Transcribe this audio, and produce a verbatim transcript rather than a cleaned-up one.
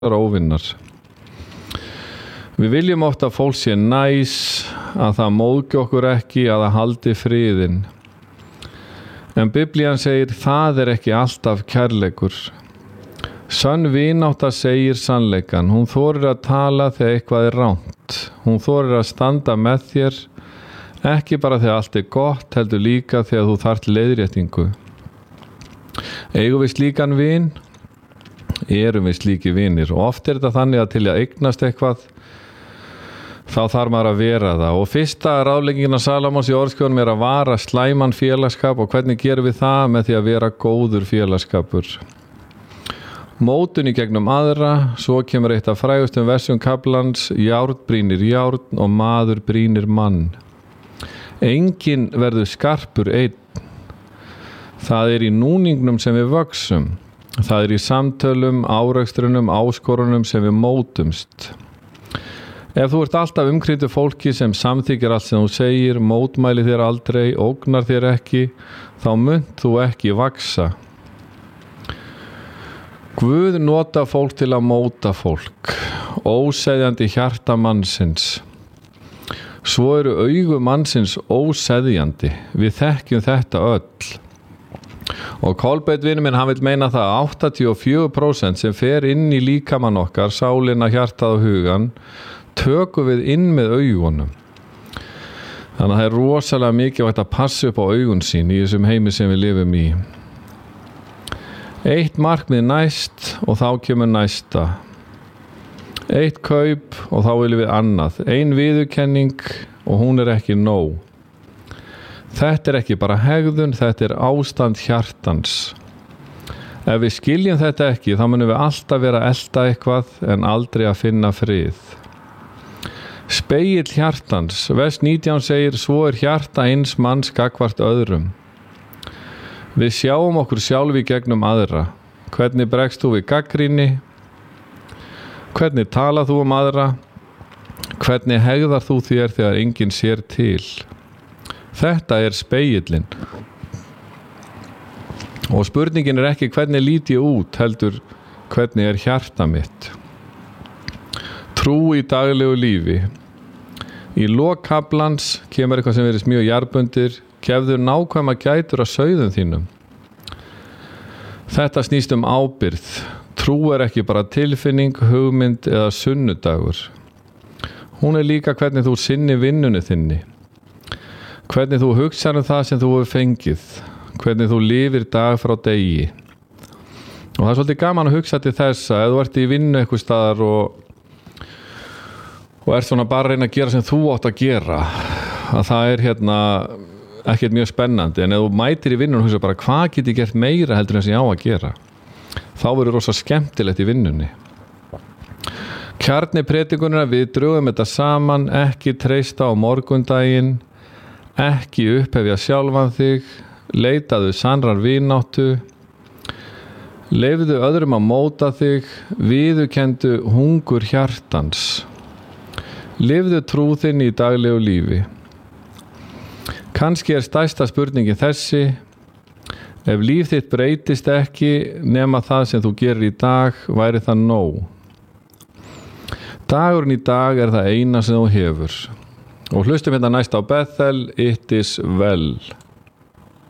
óvinnar. Við viljum ofta að fólk sé næs, að það móðgi okkur ekki, að það haldi friðinn. En Biblían segir, það er ekki alltaf kærleikur. Sönn vinátta segir sannleikan. Hún þorir að tala þegar eitthvað er rangt. Hún þorir að standa með þér, ekki bara þegar allt er gott, heldur líka þegar þú þarft leiðréttingu. Eigum við slíkan vin? Erum við slíki vinir? Og oft er þetta þannig að til að eignast eitthvað, þá þarf maður að vera það. Og fyrsta ráðleggingin af Salomons í orðskjónum er að vara slæman félagsskap. Og hvernig gerum við það? Með því að vera góður félagsskapur. Mótun í gegnum aðra, svo kemur eitt af frægustum versum kaflans, járn brýnir járn og maður brýnir mann. Enginn verður skarpur einn. Það er í núningnum sem við vöxum. Það er í samtölum, árekstrunum, áskorunum sem við mótumst. Ef þú ert alltaf umkringdur fólki sem samþykir allt sem þú segir, mótmæli þér aldrei, ógnar þér ekki, þá munt þú ekki vaxa. Guð nota fólk til að móta fólk, óseðjandi hjarta mannsins. Svo eru augu mannsins óseðjandi. Við þekkjum þetta öll. Og Kolbeinn vinur minn, hann vil meina það að áttatíu og fjögur prósent sem fer inn í líkamann okkar, sálina, hjartað og hugan, tökum við inn með augunum. Þannig að það er rosalega mikilvægt að passa upp á augun sín í þessum heimi sem við lifum í. Eitt markmið næst og þá kemur næsta. Eitt kaup og þá viljum við annað. Ein viðurkenning og hún er ekki nóg. Þetta er ekki bara hegðun, þetta er ástand hjartans. Ef við skiljum þetta ekki, þá munum við alltaf vera að elta eitthvað en aldrei að finna frið. Spegill hjartans. Vers nítján segir, svo er hjarta eins manns gagnvart öðrum. Við sjáum okkur sjálf í gegnum aðra. Hvernig bregst þú við gagnrýni? Hvernig talar þú um aðra? Hvernig hegðar þú þér þegar enginn sér til? Þetta er spegillinn. Og spurningin er ekki hvernig lít ég út, heldur hvernig er hjarta mitt. Trú í daglegu lífi. Í lok kaflans kemur eitthvað sem verið mjög jarðbundir. Gefðu nákvæma gætur að sauðum þínum. Þetta snýst um ábyrgð. Trú er ekki bara tilfinning, hugmynd eða sunnudagur. Hún er líka hvernig þú sinni vinnunni þinni. Hvernig þú hugsar um það sem þú hefur fengið. Hvernig þú lifir dag frá degi. Og það er svolítið gaman að hugsa til þess að ef þú ert í vinnu eitthvað staðar og, og ert svona bara að reyna að gera sem þú átt að gera, að það er hérna ekkert mjög spennandi, en ef þú mætir í vinnunum og hugsa bara hvað get ég gert meira heldur en sem ég á að gera, þá verður rosa skemmtilegt í vinnunni. Kjarni predikunar, við drögum þetta saman, ekki treysta á morgundaginn, ekki upphefja sjálfan þig, leitaðu sannrar vináttu, leyfðu öðrum að móta þig, viðurkenndu hungur hjartans, lifðu trú þinn í daglegu lífi. Kannski er stærsta spurningin þessi, ef líf þitt breytist ekki nema það sem þú gerir í dag, væri það nóg. Dagurinn í dag er það eina sem þú hefur. Og hlustum hérna næst á Bethel, It is well.